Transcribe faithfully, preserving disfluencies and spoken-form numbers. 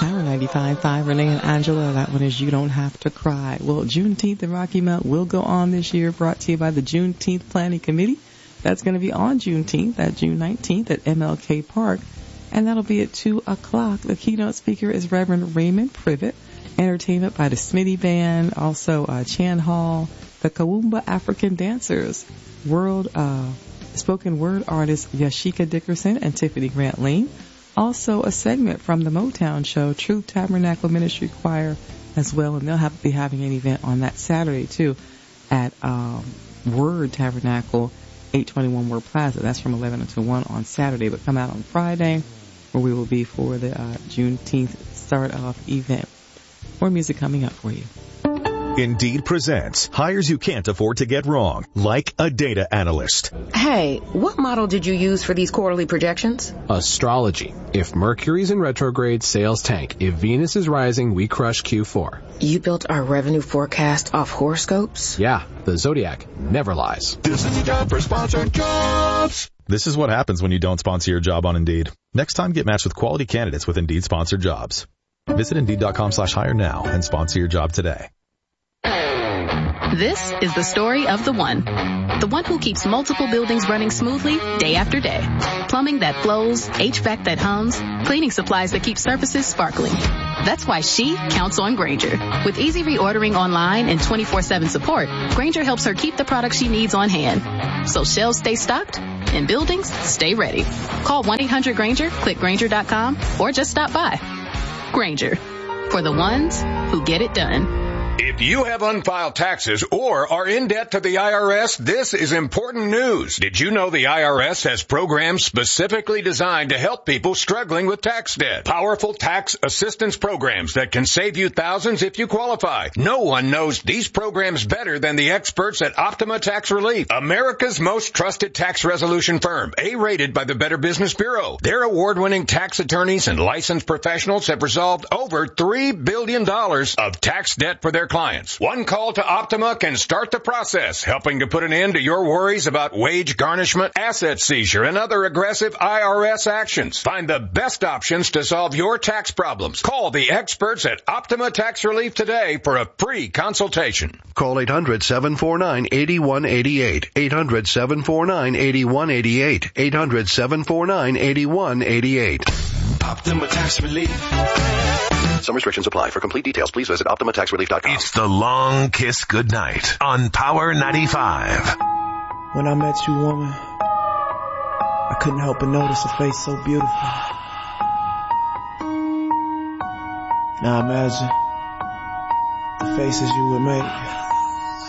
Power ninety-five point five, Renee and Angela. That one is You Don't Have to Cry. Well, Juneteenth in Rocky Mount will go on this year, brought to you by the Juneteenth Planning Committee. That's going to be on Juneteenth, that June nineteenth at M L K Park, and that'll be at two o'clock. The keynote speaker is Reverend Raymond Privet. Entertainment by the Smitty Band, also uh, Chan Hall, the Kawumba African Dancers, world uh, spoken word artist Yashika Dickerson and Tiffany Grant Lane. Also a segment from the Motown show, Truth Tabernacle Ministry Choir as well, and they'll have, be having an event on that Saturday too at um, Word Tabernacle, eight twenty-one Word Plaza. That's from eleven until one on Saturday, but come out on Friday where we will be for the uh, Juneteenth start-off event. More music coming up for you. Indeed presents hires you can't afford to get wrong, like a data analyst. Hey, what model did you use for these quarterly projections? Astrology. If Mercury's in retrograde, sales tank. If Venus is rising, we crush Q four. You built our revenue forecast off horoscopes? Yeah, the Zodiac never lies. This is the job for Sponsored Jobs. This is what happens when you don't sponsor your job on Indeed. Next time, get matched with quality candidates with Indeed sponsored jobs. Visit Indeed.com slash hire now and sponsor your job today. This is the story of the one. The one who keeps multiple buildings running smoothly day after day. Plumbing that flows, H V A C that hums, cleaning supplies that keep surfaces sparkling. That's why she counts on Grainger. With easy reordering online and twenty-four seven support, Grainger helps her keep the products she needs on hand. So shelves stay stocked and buildings stay ready. Call one eight hundred Grainger, click Grainger dot com, or just stop by. Grainger, for the ones who get it done. If you have unfiled taxes or are in debt to the I R S, this is important news. Did you know the I R S has programs specifically designed to help people struggling with tax debt? Powerful tax assistance programs that can save you thousands if you qualify. No one knows these programs better than the experts at Optima Tax Relief, America's most trusted tax resolution firm, A-rated by the Better Business Bureau. Their award-winning tax attorneys and licensed professionals have resolved over three billion dollars of tax debt for their clients. One call to Optima can start the process, helping to put an end to your worries about wage garnishment, asset seizure, and other aggressive I R S actions. Find the best options to solve your tax problems. Call the experts at Optima Tax Relief today for a free consultation. Call eight hundred, seven four nine, eight one eight eight. eight hundred, seven four nine, eight one eight eight. eight hundred, seven four nine, eight one eight eight. Optima Tax Relief. Some restrictions apply. For complete details, please visit Optima Tax Relief dot com. It's the Long Kiss Goodnight on Power ninety-five. When I met you, woman, I couldn't help but notice a face so beautiful. Now imagine the faces you would make